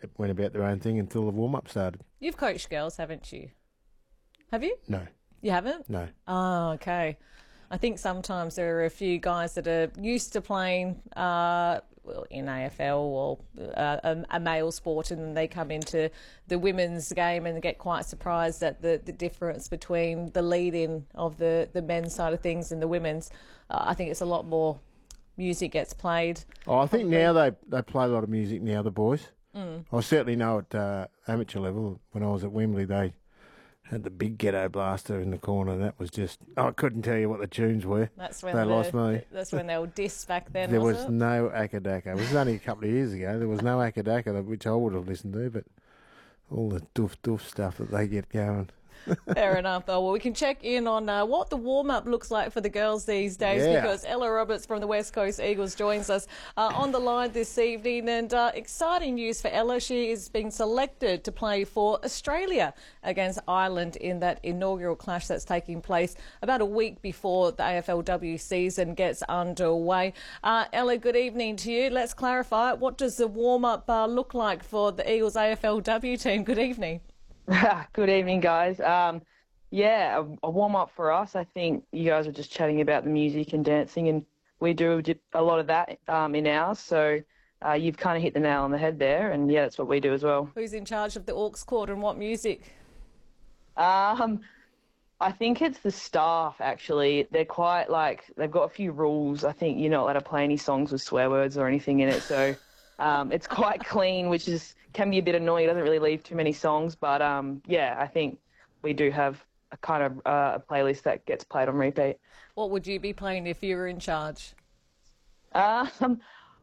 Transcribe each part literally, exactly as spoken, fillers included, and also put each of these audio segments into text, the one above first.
went about their own thing until the warm-up started. You've coached girls, haven't you? Have you? No. You haven't? No. Oh, okay. I think sometimes there are a few guys that are used to playing uh, well, in A F L or uh, a, a male sport, and then they come into the women's game and get quite surprised at the, the difference between the lead-in of the, the men's side of things and the women's. Uh, I think it's a lot more music gets played. Oh, I think probably. now they, they play a lot of music now, the boys. Mm. I certainly know at uh, amateur level, when I was at Wembley, they had the big ghetto blaster in the corner. That was just, I couldn't tell you what the tunes were. That's when they the, lost me. That's when they were dissed back then, There was was it? no Akadaka. It was only a couple of years ago. There was no Akadaka, which I would have listened to, but all the doof doof stuff that they get going. Fair enough. Oh, well, we can check in on uh, what the warm-up looks like for the girls these days, Yeah. because Ella Roberts from the West Coast Eagles joins us uh, on the line this evening. And uh, exciting news for Ella. She is being selected to play for Australia against Ireland in that inaugural clash that's taking place about a week before the A F L W season gets underway. Uh, Ella, good evening to you. Let's clarify, what does the warm-up uh, look like for the Eagles A F L W team? Good evening. Good evening, guys. Um, yeah, a, a warm-up for us. I think you guys were just chatting about the music and dancing, and we do a lot of that um, in ours. So uh, you've kind of hit the nail on the head there, and yeah, that's what we do as well. Who's in charge of the aux court and what music? Um, I think it's the staff, actually. They're quite like, they've got a few rules. I think you're not allowed to play any songs with swear words or anything in it, so um, it's quite clean, which is can be a bit annoying. It doesn't really leave too many songs, but um, yeah, I think we do have a kind of uh, a playlist that gets played on repeat. What would you be playing if you were in charge? Um,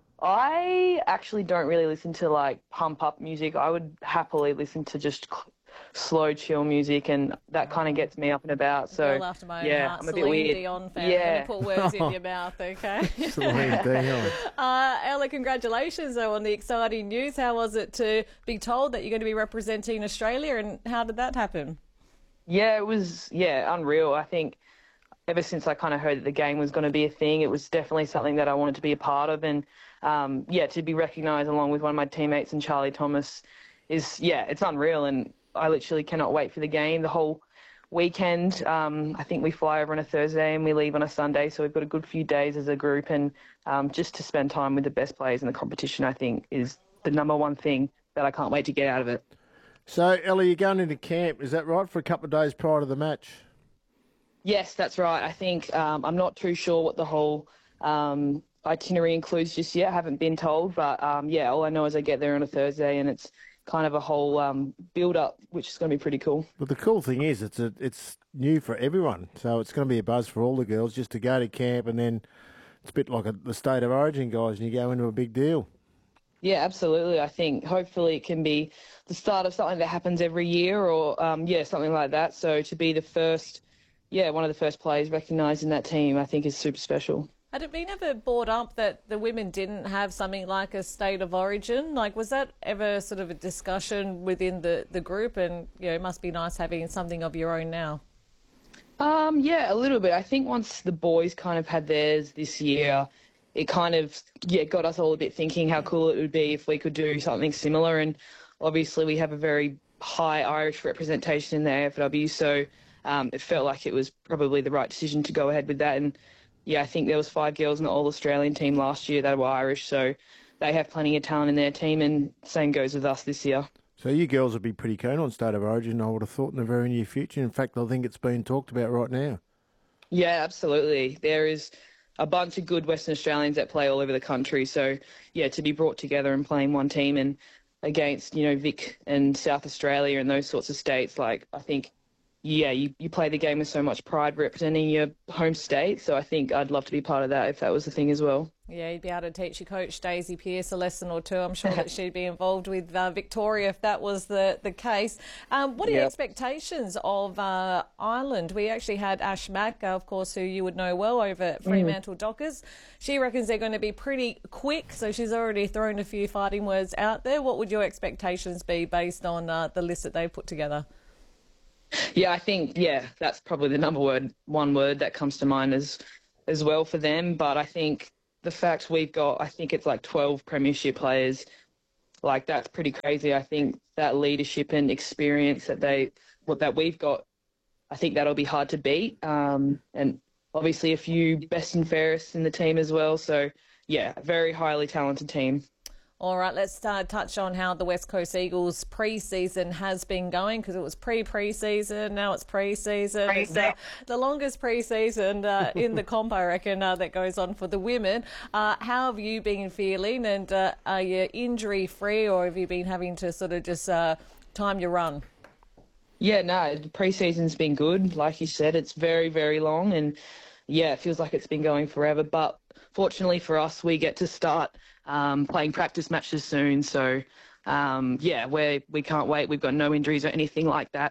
I actually don't really listen to like pump up music. I would happily listen to just slow, chill music, and that kind of gets me up and about. So Girl after my own yeah, heart, I'm a bit Celine weird. Dion fan. Yeah. I'm going to put words in your mouth, okay? Celine Dion. Uh, Ella, congratulations though on the exciting news. How was it to be told that you're going to be representing Australia, and how did that happen? Yeah, it was yeah unreal. I think ever since I kind of heard that the game was going to be a thing, it was definitely something that I wanted to be a part of, and um, yeah, to be recognised along with one of my teammates and Charlie Thomas is yeah, it's unreal, and I literally cannot wait for the game. The whole weekend, um, I think we fly over on a Thursday and we leave on a Sunday, so we've got a good few days as a group, and um, just to spend time with the best players in the competition, I think, is the number one thing that I can't wait to get out of it. So, Ellie, you're going into camp, is that right, for a couple of days prior to the match? Yes, that's right. I think um, I'm not too sure what the whole um, itinerary includes just yet. I haven't been told, but um, yeah, all I know is I get there on a Thursday, and it's kind of a whole um, build-up, which is going to be pretty cool. But the cool thing is it's a, it's new for everyone, so it's going to be a buzz for all the girls just to go to camp, and then it's a bit like a, the State of Origin guys, and you go into a big deal. Yeah, absolutely. I think hopefully it can be the start of something that happens every year, or um, yeah, something like that. So to be the first, yeah, one of the first players recognised in that team, I think is super special. Had it been ever brought up that the women didn't have something like a State of Origin? Like, was that ever sort of a discussion within the, the group? And, you know, it must be nice having something of your own now. Um, yeah, a little bit. I think once the boys kind of had theirs this year, it kind of, yeah, got us all a bit thinking how cool it would be if we could do something similar. And obviously we have a very high Irish representation in the A F L W, so um, it felt like it was probably the right decision to go ahead with that. And yeah, I think there was five girls in the All-Australian team last year that were Irish, so they have plenty of talent in their team, and same goes with us this year. So you girls would be pretty keen on State of Origin, I would have thought, in the very near future. In fact, I think it's being talked about right now. Yeah, absolutely. There is a bunch of good Western Australians that play all over the country, so yeah, to be brought together and playing one team and against, you know, Vic and South Australia and those sorts of states, like, I think, yeah, you, you play the game with so much pride representing your home state, so I think I'd love to be part of that if that was the thing as well. Yeah, you'd be able to teach your coach, Daisy Pearce, a lesson or two. I'm sure that she'd be involved with uh, Victoria if that was the, the case. Um, what are your Yep. expectations of uh, Ireland? We actually had Ash Mack, uh, of course, who you would know well, over at Fremantle mm. Dockers. She reckons they're going to be pretty quick, so she's already thrown a few fighting words out there. What would your expectations be based on uh, the list that they put together? Yeah, I think, yeah, that's probably the number word, one word that comes to mind as, as well for them. But I think the fact we've got, I think it's like twelve premiership players like that's pretty crazy. I think that leadership and experience that they, what that we've got, I think that'll be hard to beat. Um, and obviously a few best and fairest in the team as well. So yeah, a very highly talented team. All right, let's uh, touch on how the West Coast Eagles pre-season has been going, because it was pre-pre-season, now it's pre-season. It's uh, the longest pre-season uh, in the comp, I reckon, uh, that goes on for the women. Uh, how have you been feeling, and uh, are you injury-free, or have you been having to sort of just uh, time your run? Yeah, no, the pre-season's been good. Like you said, it's very, very long, and yeah, it feels like it's been going forever. But fortunately for us, we get to start um, playing practice matches soon. So um, yeah, we we can't wait. We've got no injuries or anything like that.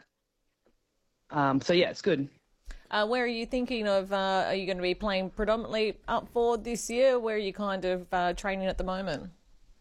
Um, so yeah, it's good. Uh, where are you thinking of? Uh, are you going to be playing predominantly up forward this year? Where are you kind of uh, training at the moment?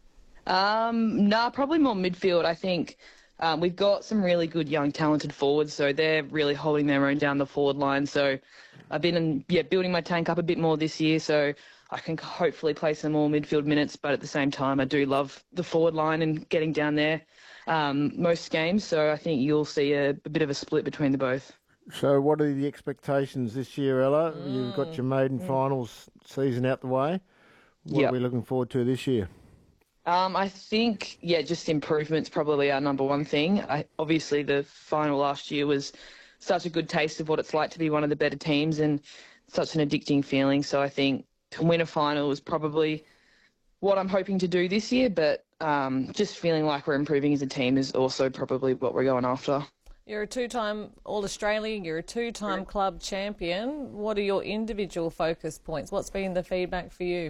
Um, nah, probably more midfield. I think um, we've got some really good young talented forwards, so they're really holding their own down the forward line. So I've been yeah building my tank up a bit more this year, so I can hopefully play some more midfield minutes. But at the same time, I do love the forward line and getting down there um, most games. So I think you'll see a, a bit of a split between the both. So what are the expectations this year, Ella? Mm. You've got your maiden mm. finals season out the way. What yep. are we looking forward to this year? Um, I think, yeah, just improvement's probably our number one thing. I, obviously, the final last year was such a good taste of what it's like to be one of the better teams, and such an addicting feeling. So I think to win a final is probably what I'm hoping to do this year, but um, just feeling like we're improving as a team is also probably what we're going after. You're a two-time All-Australian, you're a two-time club champion. What are your individual focus points? What's been the feedback for you?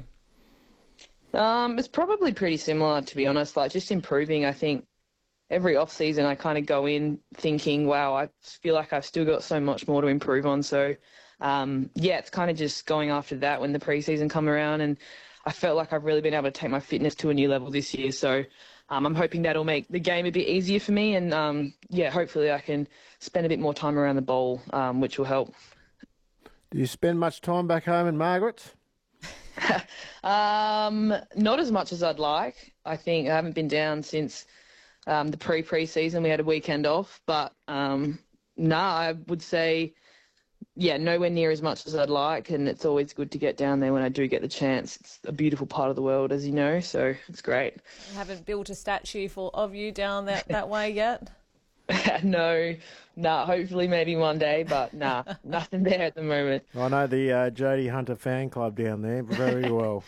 Um, it's probably pretty similar, to be honest, like just improving. I think every off-season I kind of go in thinking, wow, I feel like I've still got so much more to improve on. So, um, yeah, it's kind of just going after that when the pre-season come around, and I felt like I've really been able to take my fitness to a new level this year. So um, I'm hoping that'll make the game a bit easier for me, and, um, yeah, hopefully I can spend a bit more time around the bowl, um, which will help. Do you spend much time back home in Margaret's? um, not as much as I'd like. I think I haven't been down since um, the pre-pre-season. We had a weekend off, but um, no, nah, I would say, yeah, nowhere near as much as I'd like, and it's always good to get down there when I do get the chance. It's a beautiful part of the world, as you know, so it's great. You haven't built a statue for of you down that, that way yet? No, nah, hopefully maybe one day, but nah, nothing there at the moment. I know the uh, Jodie Hunter fan club down there very well.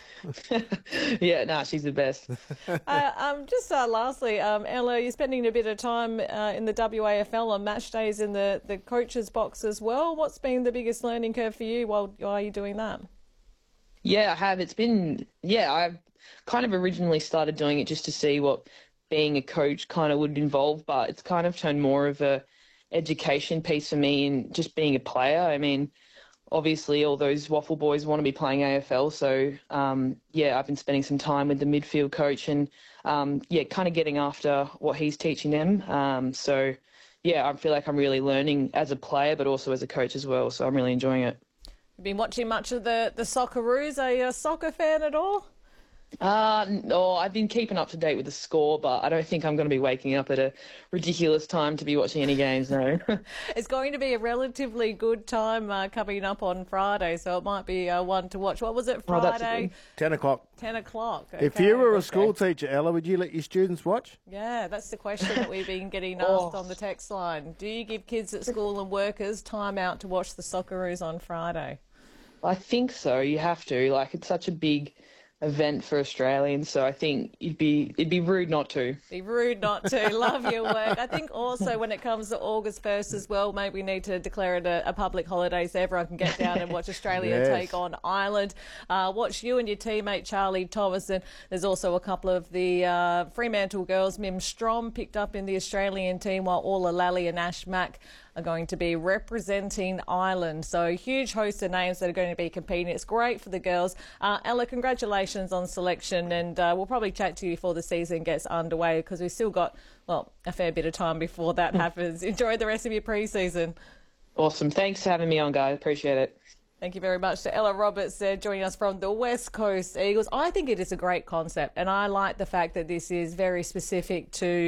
Yeah, nah, she's the best. uh, um, just uh, lastly, um, Ella, you're spending a bit of time uh, in the W A F L on match days in the, the coach's box as well. What's been the biggest learning curve for you while, while you're doing that? Yeah, I have. It's been, yeah, I've kind of originally started doing it just to see what being a coach kind of would involve, but it's kind of turned more of a education piece for me and just being a player. I mean, obviously all those Waffle boys want to be playing A F L, so um, yeah, I've been spending some time with the midfield coach and um, yeah, kind of getting after what he's teaching them. Um, so yeah, I feel like I'm really learning as a player, but also as a coach as well. So I'm really enjoying it. You've been watching much of the the Socceroos. Are you a soccer fan at all? Uh, no, I've been keeping up to date with the score, but I don't think I'm going to be waking up at a ridiculous time to be watching any games, no. It's going to be a relatively good time uh, coming up on Friday, so it might be uh, one to watch. What was it, Friday? Oh, ten o'clock. ten o'clock. Okay. If you were a school teacher, Ella, would you let your students watch? Yeah, that's the question that we've been getting asked oh. on the text line. Do you give kids at school and workers time out to watch the Socceroos on Friday? I think so. You have to. Like, it's such a big event for Australians, so I think it'd be it'd be rude not to. Be rude not to. Love your work. I think also when it comes to August first as well, maybe we need to declare it a, a public holiday so everyone can get down and watch Australia yes. take on Ireland. Uh, watch you and your teammate Charlie Thomas, and there's also a couple of the uh, Fremantle girls. Mim Strom picked up in the Australian team, while Orla Lally and Ash Mack are going to be representing Ireland. So a huge host of names that are going to be competing. It's great for the girls. Uh, Ella, congratulations on selection, and uh, we'll probably chat to you before the season gets underway, because we've still got, well, a fair bit of time before that happens. Enjoy the rest of your pre-season. Awesome. Thanks for having me on, guys. Appreciate it. Thank you very much to Ella Roberts there, joining us from the West Coast Eagles. I think it is a great concept, and I like the fact that this is very specific to